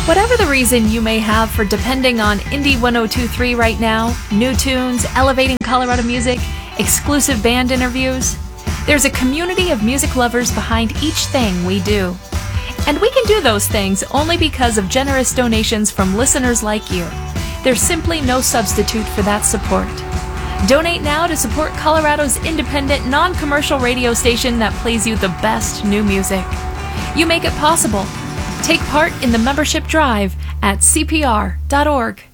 Whatever the reason you may have for depending on Indie 1023 right now, new tunes, elevating Colorado music, exclusive band interviews, there's a community of music lovers behind each thing we do. And we can do those things only because of generous donations from listeners like you. There's simply no substitute for that support. Donate now to support Colorado's independent, non-commercial radio station that plays you the best new music. You make it possible. Take part in the membership drive at cpr.org.